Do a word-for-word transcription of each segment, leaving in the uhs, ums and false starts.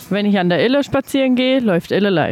Wenn ich an der Iller spazieren gehe, läuft Iller live.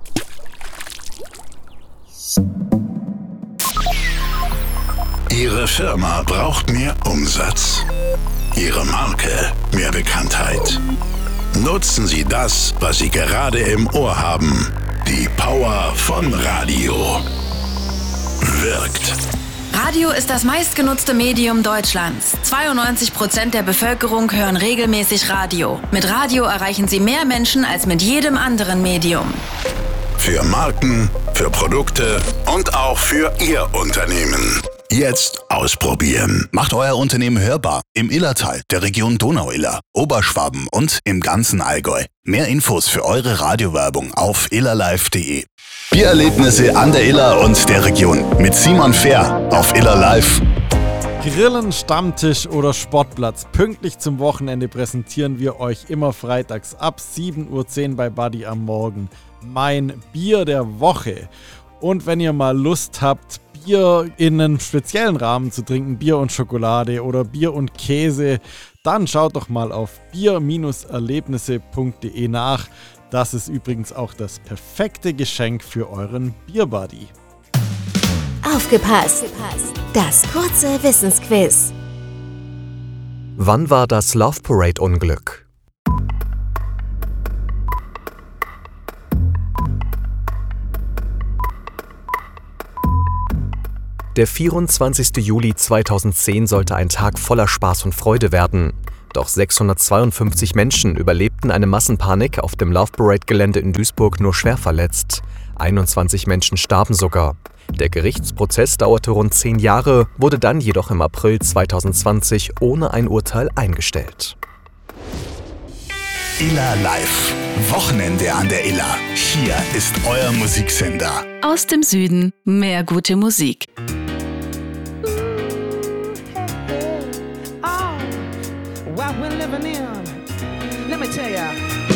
Ihre Firma braucht mehr Umsatz. Ihre Marke mehr Bekanntheit. Nutzen Sie das, was Sie gerade im Ohr haben. Die Power von Radio. Wirkt. Radio ist das meistgenutzte Medium Deutschlands. zweiundneunzig Prozent der Bevölkerung hören regelmäßig Radio. Mit Radio erreichen Sie mehr Menschen als mit jedem anderen Medium. Für Marken, für Produkte und auch für Ihr Unternehmen. Jetzt ausprobieren. Macht euer Unternehmen hörbar im Illertal, der Region Donau-Iller, Oberschwaben und im ganzen Allgäu. Mehr Infos für eure Radiowerbung auf illerlive punkt de. Biererlebnisse an der Iller und der Region mit Simon Fehr auf Illerlive. Grillen, Stammtisch oder Sportplatz. Pünktlich zum Wochenende präsentieren wir euch immer freitags ab sieben Uhr zehn bei Buddy am Morgen mein Bier der Woche. Und wenn ihr mal Lust habt, Bier in einem speziellen Rahmen zu trinken, Bier und Schokolade oder Bier und Käse, dann schaut doch mal auf bier erlebnisse punkt de nach. Das ist übrigens auch das perfekte Geschenk für euren Bierbuddy. Aufgepasst! Das kurze Wissensquiz. Wann war das Love Parade-Unglück? Der vierundzwanzigster Juli zweitausendzehn sollte ein Tag voller Spaß und Freude werden. Doch sechshundertzweiundfünfzig Menschen überlebten eine Massenpanik auf dem Love Parade-Gelände in Duisburg nur schwer verletzt. einundzwanzig Menschen starben sogar. Der Gerichtsprozess dauerte rund zehn Jahre, wurde dann jedoch im April zweitausendzwanzig ohne ein Urteil eingestellt. Iller Live. Wochenende an der Iller. Hier ist euer Musiksender. Aus dem Süden mehr gute Musik. What we're living in, let me tell ya.